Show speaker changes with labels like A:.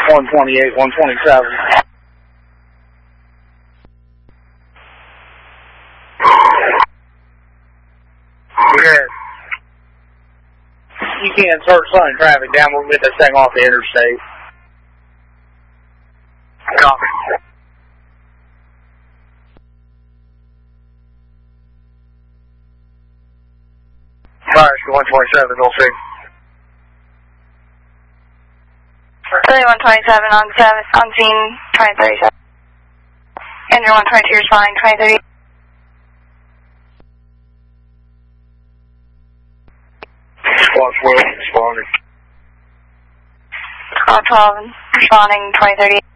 A: 128, 127. Yes. You can't start slowing traffic down. We'll get this thing off the interstate. Copy. Fires to 127, we'll see.
B: 127 on scene, 2037. Engine 122 responding, 2030.
A: Squad 12 responding.
B: Squad 12 responding, 2030.